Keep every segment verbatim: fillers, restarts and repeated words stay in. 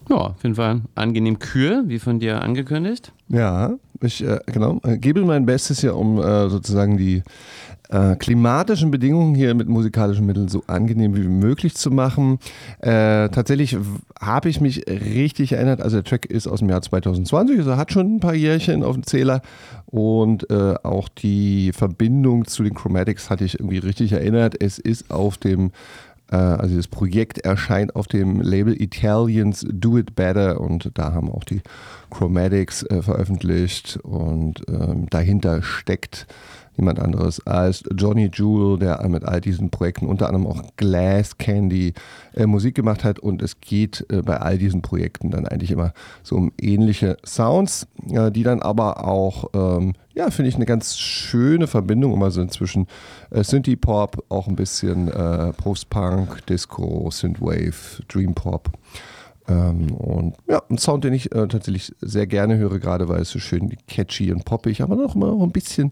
Ja, auf jeden Fall angenehm kühl, wie von dir angekündigt. Ja, ich äh, genau, äh, gebe mein Bestes hier, um äh, sozusagen die äh, klimatischen Bedingungen hier mit musikalischen Mitteln so angenehm wie möglich zu machen. Äh, tatsächlich habe ich mich richtig erinnert, also der Track ist aus dem Jahr zwanzig zwanzig, also hat schon ein paar Jährchen auf dem Zähler und äh, auch die Verbindung zu den Chromatics hatte ich irgendwie richtig erinnert. Es ist auf dem Also das Projekt erscheint auf dem Label Italians Do It Better und da haben auch die Chromatics äh, veröffentlicht und ähm, dahinter steckt niemand anderes als Johnny Jewel, der mit all diesen Projekten unter anderem auch Glass Candy äh, Musik gemacht hat und es geht äh, bei all diesen Projekten dann eigentlich immer so um ähnliche Sounds, äh, die dann aber auch, ähm, ja, finde ich eine ganz schöne Verbindung immer sind zwischen äh, Synthie-Pop, auch ein bisschen äh, Post-Punk, Disco, Synthwave, Dream-Pop. Ähm, und ja, ein Sound, den ich äh, tatsächlich sehr gerne höre, gerade weil es so schön catchy und poppig, aber noch immer ein bisschen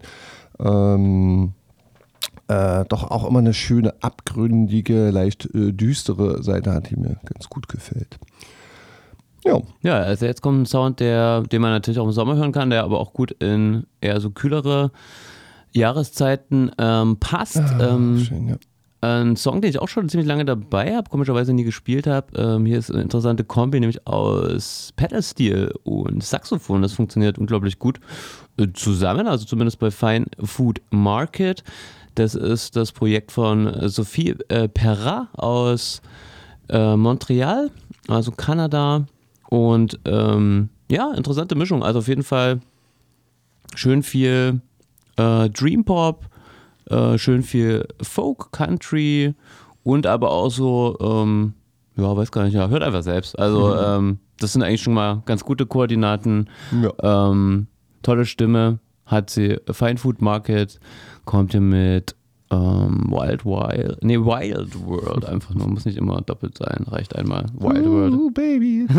Ähm, äh, doch auch immer eine schöne, abgründige, leicht äh, düstere Seite hat, die mir ganz gut gefällt. Ja. Ja, also jetzt kommt ein Sound, der, den man natürlich auch im Sommer hören kann, der aber auch gut in eher so kühlere Jahreszeiten ähm, passt. Ah, ähm, schön, ja. Ein Song, den ich auch schon ziemlich lange dabei habe, komischerweise nie gespielt habe. Ähm, hier ist eine interessante Kombi, nämlich aus Pedal-Steel und Saxophon. Das funktioniert unglaublich gut äh, zusammen, also zumindest bei Fine Food Market. Das ist das Projekt von Sophie äh, Perra aus äh, Montreal, also Kanada. Und ähm, ja, interessante Mischung. Also auf jeden Fall schön viel äh, Dream Pop, Äh, schön viel Folk, Country und aber auch so, ähm, ja, weiß gar nicht, ja, hört einfach selbst. Also Mhm. ähm, das sind eigentlich schon mal ganz gute Koordinaten. Ja. Ähm, tolle Stimme hat sie. Fine Food Market kommt hier mit ähm, Wild Wild, nee, Wild World einfach nur, muss nicht immer doppelt sein, reicht einmal. Wild World. Ooh, baby.